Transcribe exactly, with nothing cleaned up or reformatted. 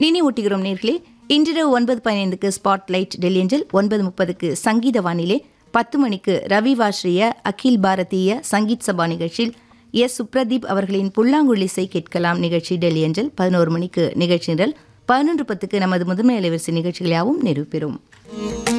நினைவூட்டுகிறோம் நேர்களே, இன்றிரவு ஒன்பது பதினைந்துக்கு ஸ்பாட் லைட் டெல்லியஞ்சல், ஒன்பது முப்பதுக்கு சங்கீத வானிலை, பத்து மணிக்கு ரவி வாஸ்ரிய அகில் பாரதிய சங்கீத் சபா நிகழ்ச்சியில் எஸ் சுப்ரதீப் அவர்களின் புல்லாங்குழல் இசை கேட்கலாம் நிகழ்ச்சி டெல்லியஞ்சல். பதினோரு மணிக்கு நிகழ்ச்சி நிரல், பதினொன்று பத்துக்கு நமது முதன்மை அலைவரிசை நிகழ்ச்சிகள் யாவும் நிறைவு பெறும்.